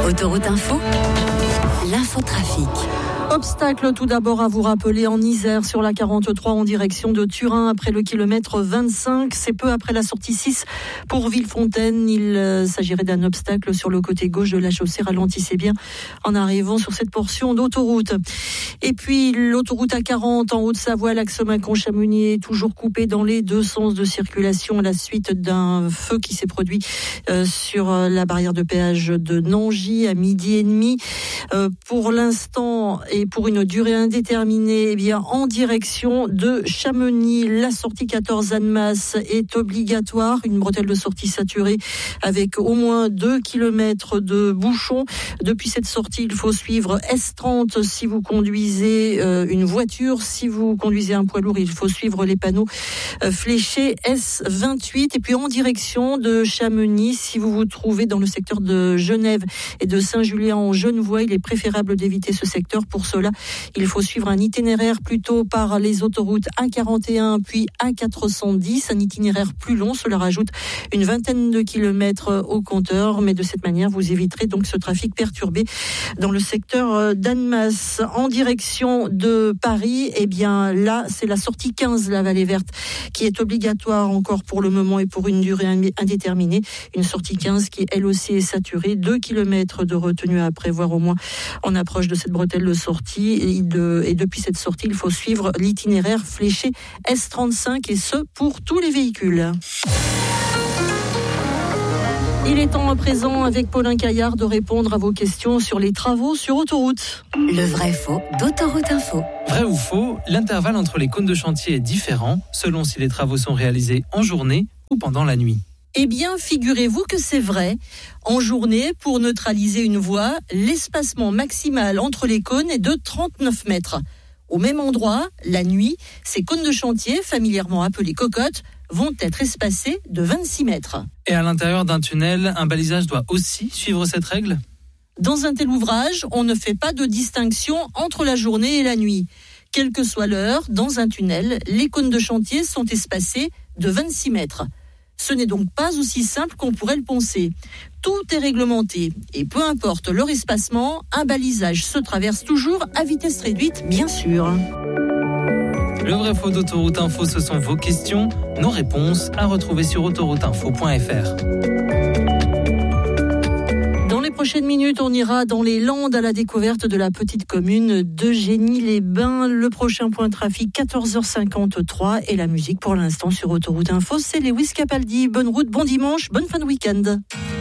Autoroute Info, l'infotrafic. Obstacle tout d'abord à vous rappeler en Isère sur la 43 en direction de Turin après le kilomètre 25. C'est peu après la sortie 6 pour Villefontaine. Il s'agirait d'un obstacle sur le côté gauche de la chaussée. Ralentissez bien en arrivant sur cette portion d'autoroute. Et puis l'autoroute A40 en Haute-Savoie, l'axe Mâcon-Chamonix est toujours coupé dans les deux sens de circulation à la suite d'un feu qui s'est produit sur la barrière de péage de Nangy à 12h30. Pour l'instant et pour une durée indéterminée, en direction de Chamonix, la sortie 14 Annemasse est obligatoire. Une bretelle de sortie saturée avec au moins 2 km de bouchons. Depuis cette sortie, il faut suivre S30 si vous conduisez une voiture. Si vous conduisez un poids lourd, il faut suivre les panneaux fléchés S28. Et puis en direction de Chamonix, si vous vous trouvez dans le secteur de Genève et de Saint-Julien en Genevois, il est préférable d'éviter ce secteur. Pour cela, il faut suivre un itinéraire plutôt par les autoroutes A41 puis A410, un itinéraire plus long. Cela rajoute une vingtaine de kilomètres au compteur, mais de cette manière, vous éviterez donc ce trafic perturbé dans le secteur d'Annemasse. En direction de Paris, là, c'est la sortie 15, la Vallée Verte, qui est obligatoire encore pour le moment et pour une durée indéterminée. Une sortie 15 qui, elle aussi, est saturée. 2 kilomètres de retenue à prévoir au moins en approche de cette bretelle de sortie. Et depuis cette sortie, il faut suivre l'itinéraire fléché S35 et ce pour tous les véhicules. Il est temps à présent, avec Paulin Caillard, de répondre à vos questions sur les travaux sur autoroute. Le vrai-faux d'Autoroute Info. Vrai ou faux, l'intervalle entre les cônes de chantier est différent selon si les travaux sont réalisés en journée ou pendant la nuit. Eh bien, figurez-vous que c'est vrai. En journée, pour neutraliser une voie, l'espacement maximal entre les cônes est de 39 mètres. Au même endroit, la nuit, ces cônes de chantier, familièrement appelés cocottes, vont être espacés de 26 mètres. Et à l'intérieur d'un tunnel, un balisage doit aussi suivre cette règle ? Dans un tel ouvrage, on ne fait pas de distinction entre la journée et la nuit. Quelle que soit l'heure, dans un tunnel, les cônes de chantier sont espacés de 26 mètres. Ce n'est donc pas aussi simple qu'on pourrait le penser. Tout est réglementé et peu importe leur espacement, un balisage se traverse toujours à vitesse réduite, bien sûr. Le vrai faux d'Autoroute Info, ce sont vos questions. Nos réponses à retrouver sur autorouteinfo.fr. Dans les prochaines minutes, on ira dans les Landes à la découverte de la petite commune d'Eugénie-les-Bains. Le prochain point de trafic, 14h53. Et la musique pour l'instant sur Autoroute Info, c'est Lewis Capaldi. Bonne route, bon dimanche, bonne fin de week-end.